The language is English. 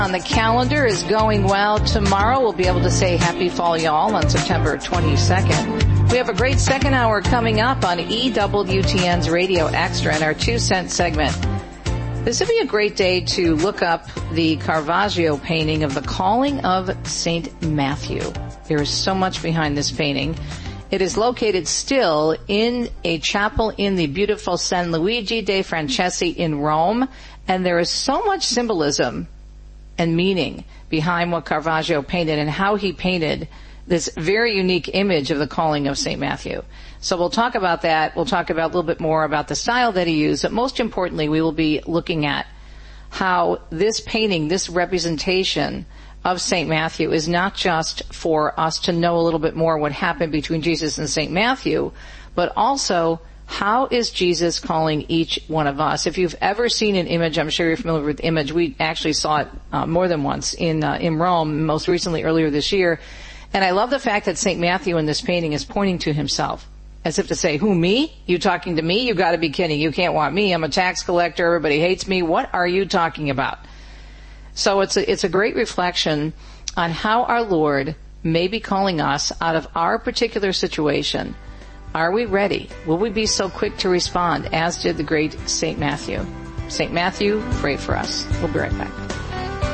On the calendar is going well. Tomorrow we'll be able to say happy fall y'all on September 22nd. We have a great second hour coming up on EWTN's Radio Extra in our 2 cent segment. This would be a great day to look up the Caravaggio painting of the Calling of St. Matthew. There is so much behind this painting. It is located still in a chapel in the beautiful San Luigi dei Francesi in Rome, and there is so much symbolism and meaning behind what Caravaggio painted and how he painted this very unique image of the Calling of St. Matthew. So we'll talk about that. We'll talk about a little bit more about the style that he used, but most importantly, we will be looking at how this painting, this representation of St. Matthew is not just for us to know a little bit more what happened between Jesus and St. Matthew, but also how is Jesus calling each one of us? If you've ever seen an image, I'm sure you're familiar with the image. We actually saw it more than once in Rome, most recently earlier this year. And I love the fact that St. Matthew in this painting is pointing to himself, as if to say, who, me? You talking to me? You gotta be kidding. You can't want me. I'm a tax collector. Everybody hates me. What are you talking about? So it's a great reflection on how our Lord may be calling us out of our particular situation. Are we ready? Will we be so quick to respond as did the great St. Matthew? St. Matthew, pray for us. We'll be right back.